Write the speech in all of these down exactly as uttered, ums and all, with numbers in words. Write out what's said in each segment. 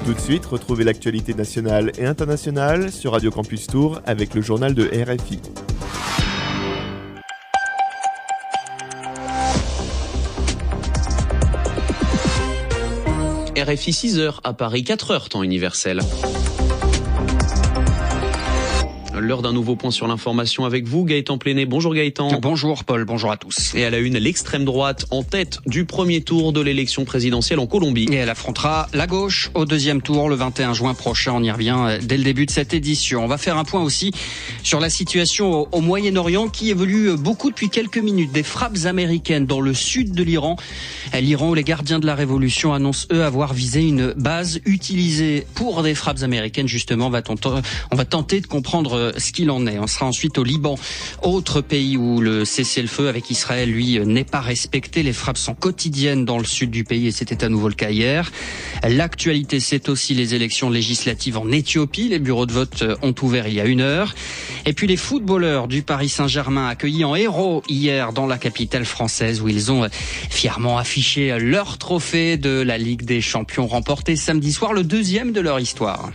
Tout de suite, retrouvez l'actualité nationale et internationale sur Radio Campus Tours avec le journal de R F I. R F I six heures, à Paris quatre heures, temps universel. L'heure d'un nouveau point sur l'information avec vous, Gaëtan Pléné. Bonjour Gaëtan. Bonjour Paul, bonjour à tous. Et à la une, l'extrême droite en tête du premier tour de l'élection présidentielle en Colombie. Et elle affrontera la gauche au deuxième tour le vingt et un juin prochain. On y revient dès le début de cette édition. On va faire un point aussi sur la situation au Moyen-Orient qui évolue beaucoup depuis quelques minutes. Des frappes américaines dans le sud de l'Iran. L'Iran où les gardiens de la révolution annoncent eux avoir visé une base utilisée pour des frappes américaines. Justement, on va tenter, on va tenter de comprendre ce qu'il en est. On sera ensuite au Liban, autre pays où le cessez-le-feu avec Israël, lui, n'est pas respecté. Les frappes sont quotidiennes dans le sud du pays et c'était à nouveau le cas hier. L'actualité, c'est aussi les élections législatives en Éthiopie. Les bureaux de vote ont ouvert il y a une heure. Et puis les footballeurs du Paris Saint-Germain accueillis en héros hier dans la capitale française où ils ont fièrement affiché leur trophée de la Ligue des Champions remporté samedi soir, le deuxième de leur histoire.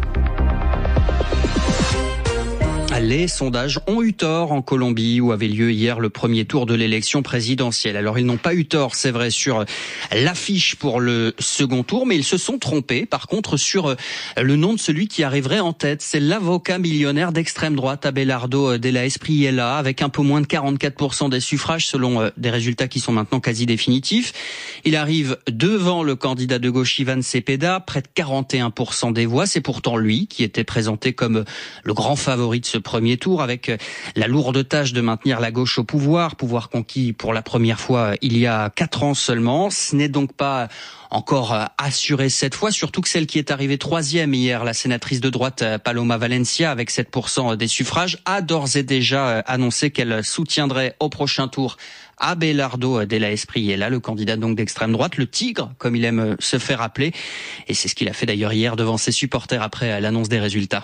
Les sondages ont eu tort en Colombie où avait lieu hier le premier tour de l'élection présidentielle. Alors ils n'ont pas eu tort, c'est vrai, sur l'affiche pour le second tour, mais ils se sont trompés par contre sur le nom de celui qui arriverait en tête. C'est l'avocat millionnaire d'extrême droite Abelardo de la Espriella avec un peu moins de quarante-quatre pour cent des suffrages selon des résultats qui sont maintenant quasi définitifs. Il arrive devant le candidat de gauche Ivan Cepeda, près de quarante et un pour cent des voix. C'est pourtant lui qui était présenté comme le grand favori de ce premier tour avec la lourde tâche de maintenir la gauche au pouvoir, pouvoir conquis pour la première fois il y a quatre ans seulement. Ce n'est donc pas encore assuré cette fois, surtout que celle qui est arrivée troisième hier, la sénatrice de droite Paloma Valencia avec sept pour cent des suffrages, a d'ores et déjà annoncé qu'elle soutiendrait au prochain tour Abelardo de la Espriella, le candidat donc d'extrême droite, le tigre, comme il aime se faire appeler. Et c'est ce qu'il a fait d'ailleurs hier devant ses supporters après l'annonce des résultats.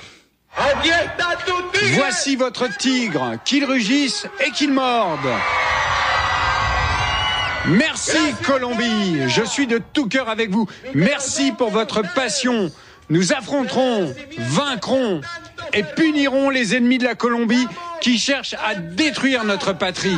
Voici votre tigre, qu'il rugisse et qu'il morde. Merci Colombie, je suis de tout cœur avec vous. Merci pour votre passion. Nous affronterons, vaincrons et punirons les ennemis de la Colombie qui cherchent à détruire notre patrie.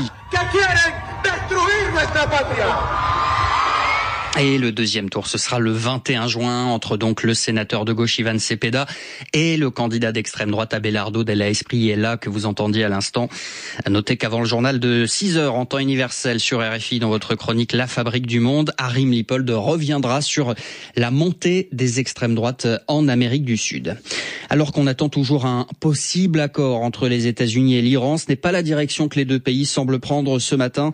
Et le deuxième tour, ce sera le vingt et un juin, entre donc le sénateur de gauche Ivan Cepeda et le candidat d'extrême droite Abelardo de la Espriella que vous entendiez à l'instant. Notez qu'avant le journal de six heures en temps universel sur R F I, dans votre chronique La Fabrique du Monde, Harim Lipold reviendra sur la montée des extrêmes droites en Amérique du Sud. Alors qu'on attend toujours un possible accord entre les États-Unis et l'Iran, ce n'est pas la direction que les deux pays semblent prendre ce matin.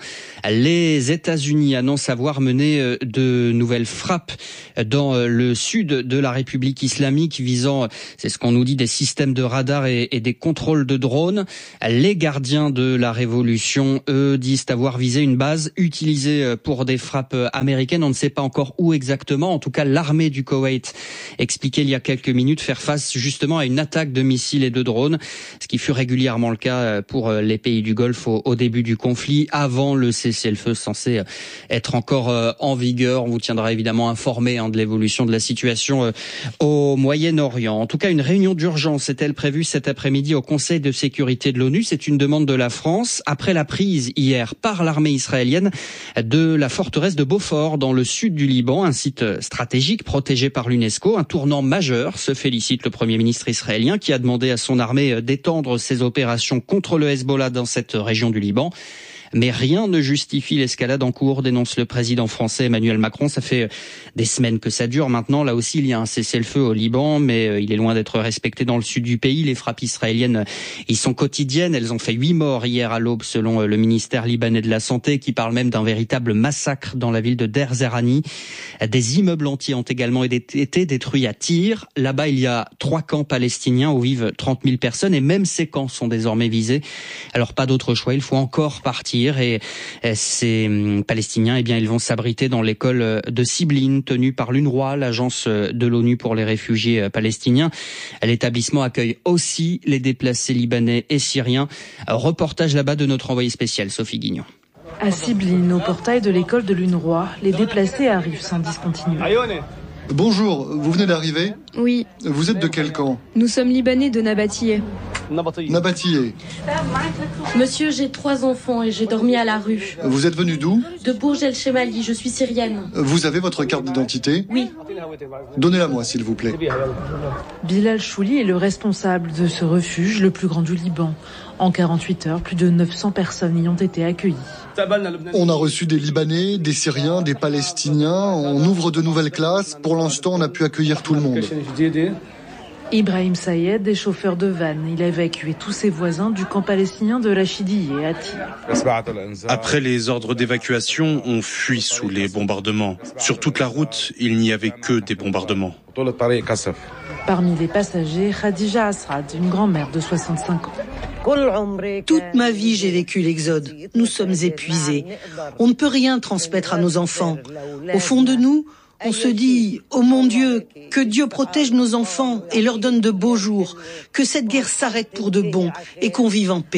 Les États-Unis annoncent avoir mené de nouvelles frappes dans le sud de la République islamique visant, c'est ce qu'on nous dit, des systèmes de radar et, et des contrôles de drones. Les gardiens de la révolution, eux, disent avoir visé une base utilisée pour des frappes américaines. On ne sait pas encore où exactement. En tout cas, l'armée du Koweït expliquait il y a quelques minutes faire face justement à une attaque de missiles et de drones, ce qui fut régulièrement le cas pour les pays du Golfe au, au début du conflit, avant le cessez-le-feu censé être encore en vigueur. On vous tiendra évidemment informé hein, de l'évolution de la situation euh, au Moyen-Orient. En tout cas, une réunion d'urgence est-elle prévue cet après-midi au Conseil de sécurité de l'ONU. C'est une demande de la France après la prise hier par l'armée israélienne de la forteresse de Beaufort dans le sud du Liban, un site stratégique protégé par l'UNESCO. Un tournant majeur, se félicite le Premier ministre israélien qui a demandé à son armée d'étendre ses opérations contre le Hezbollah dans cette région du Liban. Mais rien ne justifie l'escalade en cours, dénonce le président français Emmanuel Macron. Ça fait des semaines que ça dure maintenant. Là aussi, il y a un cessez-le-feu au Liban, mais il est loin d'être respecté dans le sud du pays. Les frappes israéliennes y sont quotidiennes. Elles ont fait huit morts hier à l'aube, selon le ministère libanais de la Santé, qui parle même d'un véritable massacre dans la ville de Der Zerani. Des immeubles entiers ont également été détruits à Tyr. Là-bas, il y a trois camps palestiniens où vivent trente mille personnes et même ces camps sont désormais visés. Alors, pas d'autre choix. Il faut encore partir. Et ces Palestiniens, eh bien, ils vont s'abriter dans l'école de Sibline, tenue par l'UNRWA, l'agence de l'ONU pour les réfugiés palestiniens. L'établissement accueille aussi les déplacés libanais et syriens. Reportage là-bas de notre envoyé spécial, Sophie Guignon. À Sibline, au portail de l'école de l'UNRWA, les déplacés arrivent sans discontinuer. Bonjour, vous venez d'arriver ? Oui. Vous êtes de quel camp ? Nous sommes libanais de Nabatiyeh. Nabatiyeh. Monsieur, j'ai trois enfants et j'ai dormi à la rue. Vous êtes venu d'où ? De Bourj El Chemali, je suis syrienne. Vous avez votre carte d'identité ? Oui. Donnez-la moi, s'il vous plaît. Bilal Chouli est le responsable de ce refuge, le plus grand du Liban. En quarante-huit heures, plus de neuf cents personnes y ont été accueillies. On a reçu des Libanais, des Syriens, des Palestiniens. On ouvre de nouvelles classes. Pour l'instant, on a pu accueillir tout le monde. Ibrahim Sayed est chauffeur de van. Il a évacué tous ses voisins du camp palestinien de Rachidiyeh à Tyr. Après les ordres d'évacuation, on fuit sous les bombardements. Sur toute la route, il n'y avait que des bombardements. Parmi les passagers, Khadija Asrad, une grand-mère de soixante-cinq ans. Toute ma vie, j'ai vécu l'exode. Nous sommes épuisés. On ne peut rien transmettre à nos enfants. Au fond de nous, on se dit « Oh mon Dieu, que Dieu protège nos enfants et leur donne de beaux jours, que cette guerre s'arrête pour de bon et qu'on vive en paix. »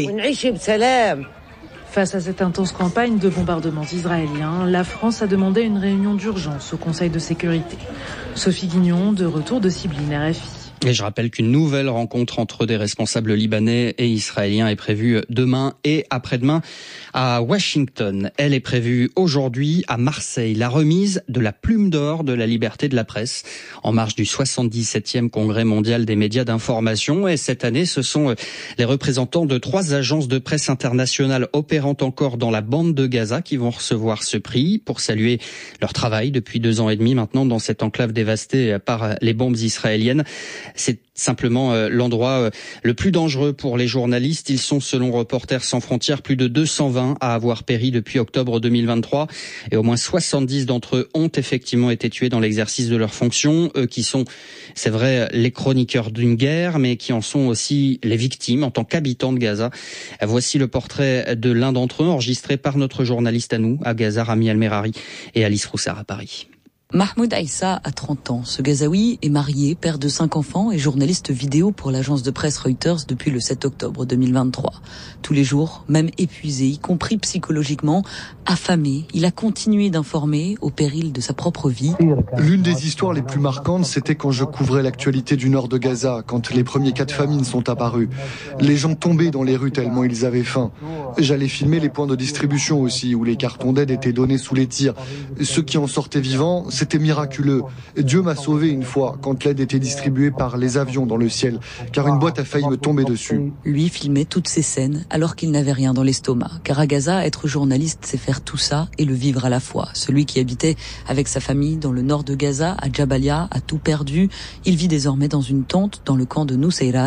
Face à cette intense campagne de bombardements israéliens, la France a demandé une réunion d'urgence au Conseil de sécurité. Sophie Guignon, de retour de Cybline, R F I. Et je rappelle qu'une nouvelle rencontre entre des responsables libanais et israéliens est prévue demain et après-demain à Washington. Elle est prévue aujourd'hui à Marseille. La remise de la Plume d'or de la liberté de la presse en marge du soixante-dix-septième Congrès mondial des médias d'information. Et cette année, ce sont les représentants de trois agences de presse internationales opérant encore dans la bande de Gaza qui vont recevoir ce prix pour saluer leur travail depuis deux ans et demi maintenant dans cette enclave dévastée par les bombes israéliennes. C'est simplement euh, l'endroit euh, le plus dangereux pour les journalistes. Ils sont, selon Reporters sans frontières, plus de deux cent vingt à avoir péri depuis octobre deux mille vingt-trois. Et au moins soixante-dix d'entre eux ont effectivement été tués dans l'exercice de leurs fonctions. Eux qui sont, c'est vrai, les chroniqueurs d'une guerre, mais qui en sont aussi les victimes en tant qu'habitants de Gaza. Voici le portrait de l'un d'entre eux, enregistré par notre journaliste à nous, à Gaza, Rami El-Merari, et Alice Roussard à Paris. Mahmoud Aïssa a trente ans. Ce Gazaoui est marié, père de cinq enfants et journaliste vidéo pour l'agence de presse Reuters depuis le sept octobre deux mille vingt-trois. Tous les jours, même épuisé, y compris psychologiquement, affamé, il a continué d'informer au péril de sa propre vie. L'une des histoires les plus marquantes, c'était quand je couvrais l'actualité du nord de Gaza, quand les premiers cas de famine sont apparus. Les gens tombaient dans les rues tellement ils avaient faim. J'allais filmer les points de distribution aussi, où les cartons d'aide étaient donnés sous les tirs. Ceux qui en sortaient vivants, c'était miraculeux. Dieu m'a sauvé une fois quand l'aide était distribuée par les avions dans le ciel, car une boîte a failli me tomber dessus. Lui filmait toutes ces scènes alors qu'il n'avait rien dans l'estomac. Car à Gaza, être journaliste, c'est faire tout ça et le vivre à la fois. Celui qui habitait avec sa famille dans le nord de Gaza, à Jabalia, a tout perdu. Il vit désormais dans une tente dans le camp de Nuseirat.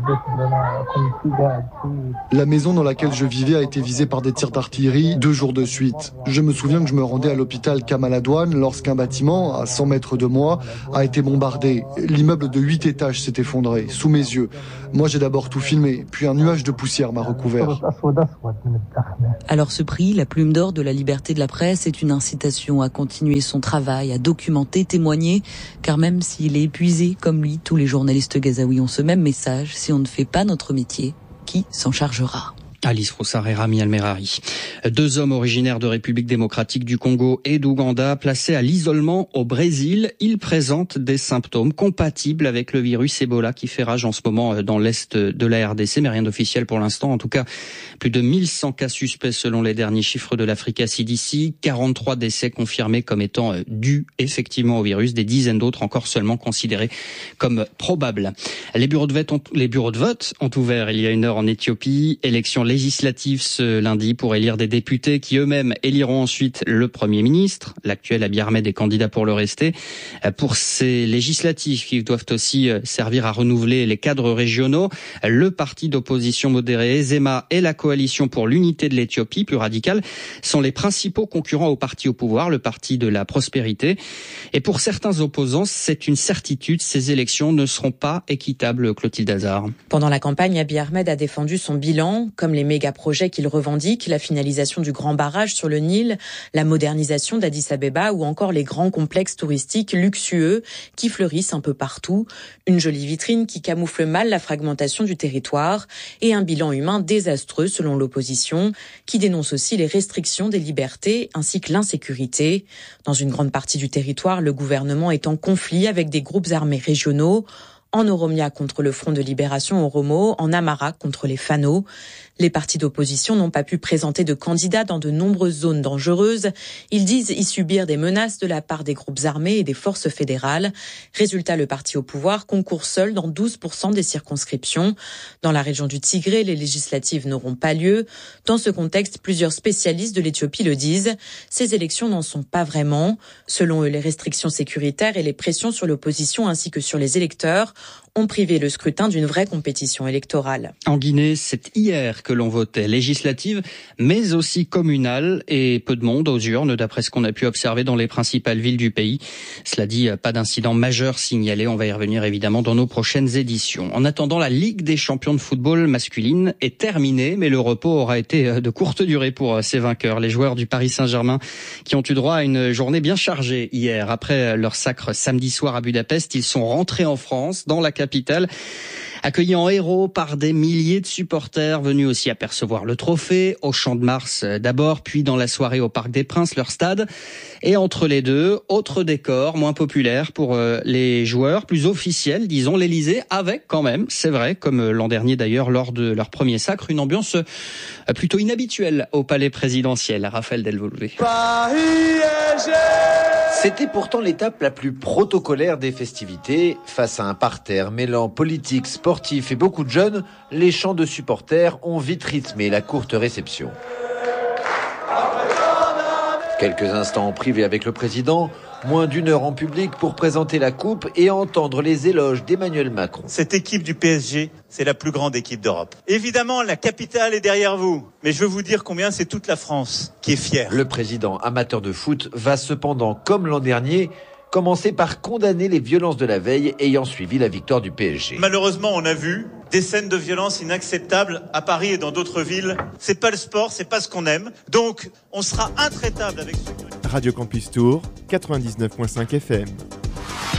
La maison dans laquelle je vivais a été visée par des tirs d'artillerie deux jours de suite. Je me souviens que je me rendais à l'hôpital Kamal Adwan lorsqu'un bâtiment à cent mètres de moi a été bombardé. L'immeuble de huit étages s'est effondré sous mes yeux. Moi, j'ai d'abord tout filmé, puis un nuage de poussière m'a recouvert. Alors ce prix, la Plume d'or de la liberté de la presse, est une incitation à continuer son travail, à documenter, témoigner, car même s'il est épuisé, comme lui, tous les journalistes gazaouis ont ce même message: si on ne fait pas notre métier, qui s'en chargera ? Alice Roussard et Rami El-Merari. Deux hommes originaires de République démocratique du Congo et d'Ouganda placés à l'isolement au Brésil. Ils présentent des symptômes compatibles avec le virus Ebola qui fait rage en ce moment dans l'est de la R D C, mais rien d'officiel pour l'instant. En tout cas, plus de mille cent cas suspects selon les derniers chiffres de l'Africa C D C, quarante-trois décès confirmés comme étant dus effectivement au virus, des dizaines d'autres encore seulement considérés comme probables. Les bureaux de vote ont, les bureaux de vote ont ouvert il y a une heure en Éthiopie. Élection législative ce lundi pour élire des députés qui eux-mêmes éliront ensuite le Premier ministre. L'actuel Abiy Ahmed est candidat pour le rester. Pour ces législatives qui doivent aussi servir à renouveler les cadres régionaux, le parti d'opposition modéré Zema et la coalition pour l'unité de l'Éthiopie, plus radicale, sont les principaux concurrents au parti au pouvoir, le parti de la prospérité. Et pour certains opposants, c'est une certitude, ces élections ne seront pas équitables, Clotilde Hazard. Pendant la campagne, Abiy Ahmed a défendu son bilan. Comme les méga-projets qu'il revendique, la finalisation du grand barrage sur le Nil, la modernisation d'Addis Abeba ou encore les grands complexes touristiques luxueux qui fleurissent un peu partout. Une jolie vitrine qui camoufle mal la fragmentation du territoire et un bilan humain désastreux selon l'opposition, qui dénonce aussi les restrictions des libertés ainsi que l'insécurité. Dans une grande partie du territoire, le gouvernement est en conflit avec des groupes armés régionaux, en Oromia contre le Front de Libération Oromo, en Amara contre les Fano. Les partis d'opposition n'ont pas pu présenter de candidats dans de nombreuses zones dangereuses. Ils disent y subir des menaces de la part des groupes armés et des forces fédérales. Résultat, le parti au pouvoir concourt seul dans douze pour cent des circonscriptions. Dans la région du Tigré, les législatives n'auront pas lieu. Dans ce contexte, plusieurs spécialistes de l'Éthiopie le disent. Ces élections n'en sont pas vraiment. Selon eux, les restrictions sécuritaires et les pressions sur l'opposition ainsi que sur les électeurs ont privé le scrutin d'une vraie compétition électorale. En Guinée, c'est hier que l'on votait législative, mais aussi communale, et peu de monde aux urnes, d'après ce qu'on a pu observer dans les principales villes du pays. Cela dit, pas d'incident majeur signalé. On va y revenir évidemment dans nos prochaines éditions. En attendant, la Ligue des champions de football masculine est terminée, mais le repos aura été de courte durée pour ses vainqueurs. Les joueurs du Paris Saint-Germain qui ont eu droit à une journée bien chargée hier. Après leur sacre samedi soir à Budapest, ils sont rentrés en France, dans la capitale, accueillis en héros par des milliers de supporters venus aussi apercevoir le trophée au Champ de Mars d'abord, puis dans la soirée au Parc des Princes, leur stade. Et entre les deux, autre décor, moins populaire pour les joueurs, plus officiel, disons, l'Élysée, avec quand même, c'est vrai, comme l'an dernier d'ailleurs lors de leur premier sacre, une ambiance plutôt inhabituelle au palais présidentiel. Raphaël Delvolvé. C'était pourtant l'étape la plus protocolaire des festivités. Face à un parterre mêlant politique, sportif et beaucoup de jeunes, les chants de supporters ont vite rythmé la courte réception. Quelques instants en privé avec le président, moins d'une heure en public pour présenter la coupe et entendre les éloges d'Emmanuel Macron. Cette équipe du P S G, c'est la plus grande équipe d'Europe. Évidemment, la capitale est derrière vous, mais je veux vous dire combien c'est toute la France qui est fière. Le président amateur de foot va cependant, comme l'an dernier, commencer par condamner les violences de la veille ayant suivi la victoire du P S G. Malheureusement, on a vu des scènes de violence inacceptables à Paris et dans d'autres villes. C'est pas le sport, c'est pas ce qu'on aime. Donc, on sera intraitable avec ce... Radio Campus Tour, quatre-vingt-dix-neuf virgule cinq F M.